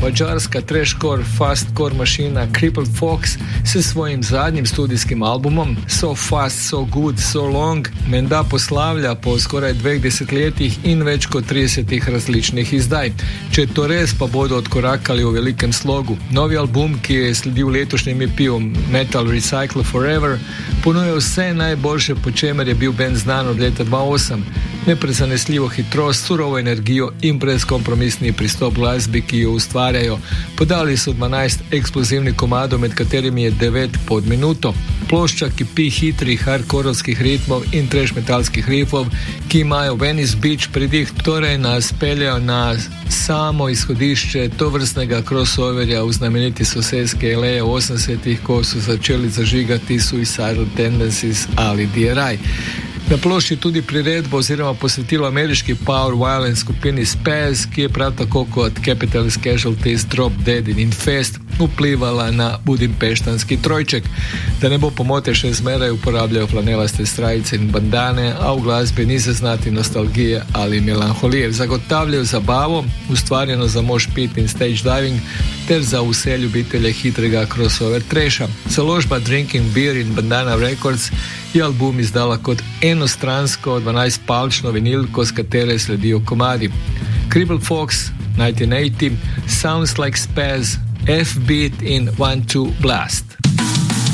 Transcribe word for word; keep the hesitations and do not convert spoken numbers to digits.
mađarska trashcore fastcore mašina Crippled Fox se svojim zadnjim studijskim albumom So Fast, So Good, So Long menda poslavlja po skoraj dveh desetletjih in več kot tridesetih različnih izdaj. Če to res, pa bodo odkorakali v velikem slogu. Novi album, ki je sledil letošnjim E P-om Metal Recycle Forever, ponuja vse najboljše, po čemer je bil band znan od leta dva tisoč osem. Neprezanesljivo hitrost, surovo energijo in brezkompromisni pristop glasbi, ki jo ustvarjajo. Podali so dvanajst eksplozivnih komadov, med katerimi je devet pod minuto. Plošča kipi hitrih hardkorovskih ritmov in trash metalskih riffov, ki imajo Venice Beach pridih, torej nas peljajo na samo izhodišče tovrstnega crossoverja v znameniti sosedski L A v osemdesetih, ko so začeli zažigati Suicidal Tendencies ali D R I. Na plošči tudi priredbo oziroma posvetilo ameriški power violence skupini Spaz, ki je prav tako kot Capitalist Casualties, Drop Dead in Infest vplivala na budimpeštanski trojček. Da ne bo pomote, še zmeraj uporabljajo flanelaste srajce in bandane, a v glasbi ni zaznati nostalgije ali melanholije. Zagotavljajo zabavo, ustvarjeno za moš pit in stage diving, ter za vse ljubitelje hitrega crossover trasha. Založba Drinking Beer in Bandana Records je album izdala kot enostransko dvanajstpalčno vinilko, s katere sledijo komadi Crippled Fox, nineteen eighty, Sounds Like Spaz, F-Beat in One Two Blast.